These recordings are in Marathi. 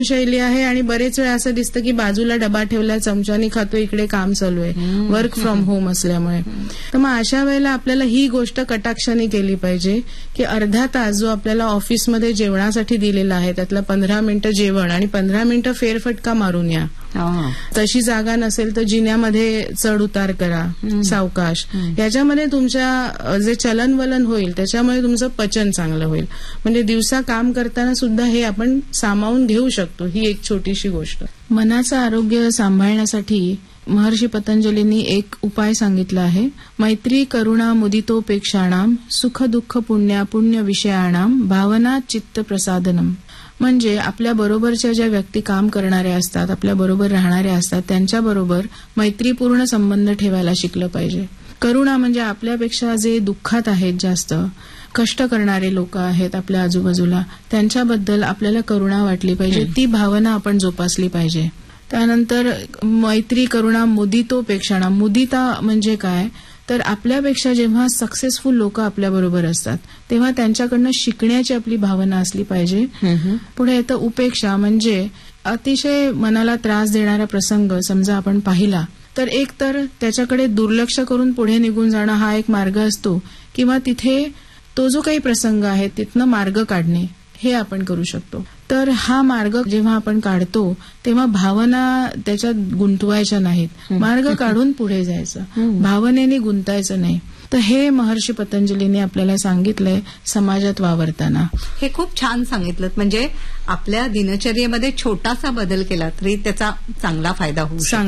शैली आहे आणि बरेच वेळा असं दिसतं की बाजूला डबा ठेवला, चमच्यानी खातो, इकडे काम चालू आहे, वर्क फ्रॉम होम असल्यामुळे. तर मग अशा वेळेला आपल्याला ही गोष्ट कटाक्षाने केली पाहिजे की अर्धा तास जो आपल्याला ऑफिसमध्ये जेवणासाठी दिलेला आहे त्यातला 15 मिनिटं जेवण आणि 15 मिनिटं फेरफटका मारून या. तशी जागा नसेल तर जिन्यामध्ये चढ उतार करा सावकाश. याच्यामध्ये तुमच्या जे चलनवलन होईल त्याच्यामुळे तुमचं पचन चांगलं होईल. म्हणजे दिवसा काम करताना सुद्धा हे आपण सामावून घेऊ शकतो. ही एक छोटीशी गोष्ट. मनाचं आरोग्य सांभाळण्यासाठी महर्षी पतंजलींनी एक उपाय सांगितला आहे. मैत्री करुणा मुदितोपेक्षाणाम सुख दुःख पुण्या पुण्य विषयाणाम भावना चित्त प्रसादनम. म्हणजे आपल्या बरोबरच्या ज्या व्यक्ती काम करणाऱ्या असतात, आपल्या बरोबर राहणाऱ्या असतात, त्यांच्याबरोबर मैत्रीपूर्ण संबंध ठेवायला शिकलं पाहिजे. करुणा म्हणजे आपल्यापेक्षा जे दुःखात आहेत, जास्त कष्ट करणारे लोक आहेत आपल्या आजूबाजूला, त्यांच्याबद्दल आपल्याला करुणा वाटली पाहिजे. ती भावना आपण जोपासली पाहिजे. त्यानंतर मैत्री करुणा मुदितोपेक्षाणा. मुदिता म्हणजे काय तर आपल्यापेक्षा जेव्हा सक्सेसफुल लोक आपल्याबरोबर असतात तेव्हा त्यांच्याकडनं शिकण्याची आपली भावना असली पाहिजे. पुढे येतं उपेक्षा. म्हणजे अतिशय मनाला त्रास देणारा प्रसंग समजा आपण पाहिला तर एक तर त्याच्याकडे दुर्लक्ष करून पुढे निघून जाणं हा एक मार्ग असतो, किंवा तिथे तो जो काही प्रसंग आहे तिथनं मार्ग काढणे हे आपण करू शकतो. तर हा मार्ग जेव्हा आपण काढतो तेव्हा भावना त्याच्यात गुंतवायच्या नाहीत, मार्ग काढून पुढे जायचं, भावनेने गुंतायचं नाही. तर हे महर्षी पतंजलीने आपल्याला सांगितलंय समाजात वावरताना. हे खूप छान सांगितलं. म्हणजे आपल्या दिनचर्येमध्ये छोटासा बदल केला तरी त्याचा चांगला फायदा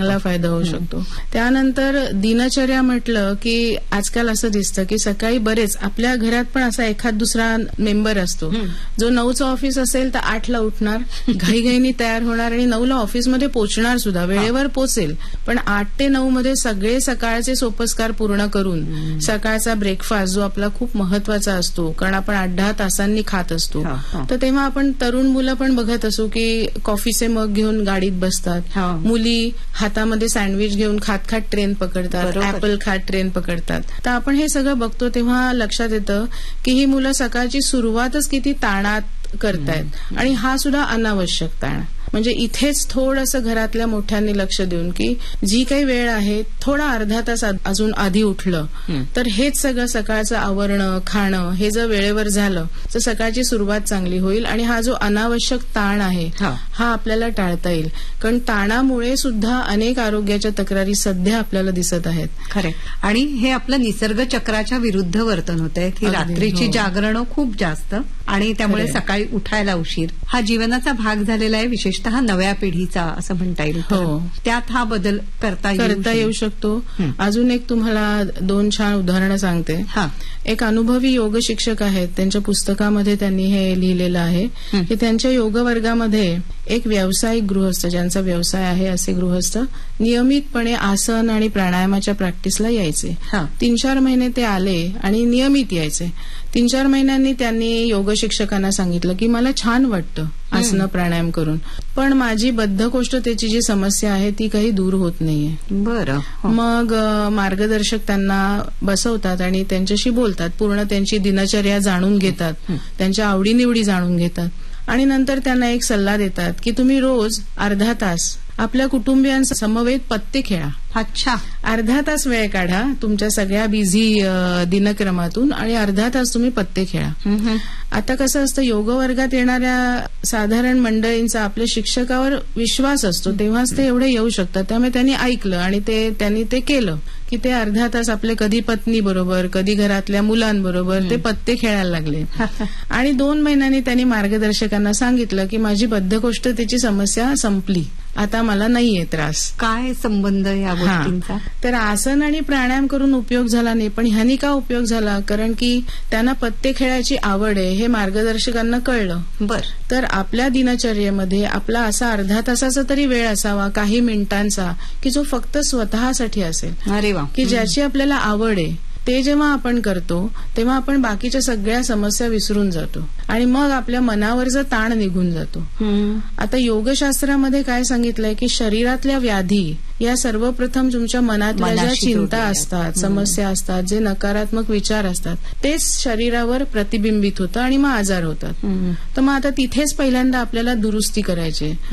होऊ शकतो. त्यानंतर दिनचर्या म्हटलं की आजकाल असं दिसतं की सकाळी बरेच आपल्या घरात पण असा एखाद दुसरा मेंबर असतो जो 9चं ऑफिस असेल तर 8ला उठणार, घाईघाईनी तयार होणार आणि 9ला ऑफिसमध्ये पोहोचणार सुद्धा, वेळेवर पोहोचेल. पण 8 ते 9 मध्ये सगळे सकाळचे सोपस्कार पूर्ण करून सकाळचा ब्रेकफास्ट जो आपला खूप महत्वाचा असतो, कारण आपण 8-10 तासांनी खात असतो, तर तेव्हा आपण तरुण मुलं पण बघत असू की कॉफीचे मग घेऊन गाडीत बसतात, मुली हातामध्ये सँडविच घेऊन खात खात ट्रेन पकडतात, ऍपल खात ट्रेन पकडतात. तर आपण हे सगळं बघतो तेव्हा लक्षात येतं की ही मुलं सकाळची सुरुवातच किती ताणात करतायत आणि हा सुद्धा अनावश्यक ताण. म्हणजे इथेच थोडंसं घरातल्या मोठ्यांनी लक्ष देऊन की जी काही वेळ आहे थोडा अर्धा तास अजून आधी उठलं तर हेच सगळं सकाळचं आवरणं खाणं हे जर वेळेवर झालं तर सकाळची सुरुवात चांगली होईल आणि हा जो अनावश्यक ताण आहे हा आपल्याला टाळता येईल. कारण ताणामुळे सुद्धा अनेक आरोग्याच्या तक्रारी सध्या आपल्याला दिसत आहेत. खरे. आणि हे आपलं निसर्ग चक्राच्या विरुद्ध वर्तन होतंय की रात्रीची जागरणं खूप जास्त आणि त्यामुळे सकाळी उठायला उशीर हा जीवनाचा भाग झालेला आहे, विशेषतः नव्या पिढीचा असं म्हणता येईल. त्यात हा बदल करता येऊ शकतो. अजून एक तुम्हाला 2 छान उदाहरणं सांगते. एक अनुभवी योग शिक्षक आहेत, त्यांच्या पुस्तकामध्ये त्यांनी हे लिहिलेलं आहे की त्यांच्या योग वर्गामध्ये एक व्यावसायिक गृहस्थ, ज्यांचा व्यवसाय आहे असे गृहस्थ नियमितपणे आसन आणि प्राणायामाच्या प्रॅक्टिसला यायचे. 3-4 महिने ते आले आणि नियमित यायचे. 3-4 महिन्यांनी त्यांनी योग शिक्षकांना सांगितलं की मला छान वाटतं आसनं प्राणायाम करून, पण माझी बद्धकोष्ठतेची जी समस्या आहे ती काही दूर होत नाहीये. बरं. मग मार्गदर्शक त्यांना बसवतात आणि त्यांच्याशी बोलतात, पूर्ण त्यांची दिनचर्या जाणून घेतात, त्यांच्या आवडीनिवडी जाणून घेतात आणि नंतर त्यांना एक सल्ला देतात की तुम्ही रोज अर्धा तास आपल्या कुटुंबियांचा समवेत पत्ते खेळा. अच्छा. अर्धा तास वेळ काढा तुमच्या सगळ्या बिझी दिनक्रमातून आणि अर्धा तास तुम्ही पत्ते खेळा. आता कसं असतं, योग वर्गात येणाऱ्या साधारण मंडळींचा आपल्या शिक्षकावर विश्वास असतो, तेव्हाच ते एवढे येऊ शकतात. त्यामुळे त्यांनी ऐकलं आणि त्यांनी ते केलं की ते अर्धा तास आपले कधी पत्नी बरोबर कधी घरातल्या मुलांबरोबर ते पत्ते खेळायला लागले. आणि 2 महिन्यांनी त्यांनी मार्गदर्शकांना सांगितलं की माझी बद्धकोष्ठतेची समस्या संपली, आता मला नाहीये त्रास. काय संबंध या गोष्टींचा? तर आसन आणि प्राणायाम करून उपयोग झाला नाही, पण ह्यानी का उपयोग झाला, कारण की त्यांना पत्ते खेळायची आवड आहे हे मार्गदर्शकांना कळलं. तर आपल्या दिनचर्येमध्ये आपला असा अर्धा तासाचा तरी वेळ असावा, काही मिनिटांचा, की जो फक्त स्वतःसाठी असेल. अरे वा. की ज्याची आपल्याला आवड आहे. ते जेव्हा आपण करतो तेव्हा आपण बाकीच्या सगळ्या समस्या विसरून जातो आणि मग आपल्या मनावरचा ताण निघून जातो. आता योगशास्त्रामध्ये काय सांगितलंय की शरीरातल्या व्याधी या सर्वप्रथम तुमच्या मनातल्या ज्या चिंता असतात, समस्या असतात, जे नकारात्मक विचार असतात तेच शरीरावर प्रतिबिंबित होतं आणि मग आजार होतात. तर मग आता तिथेच पहिल्यांदा आपल्याला दुरुस्ती करायची.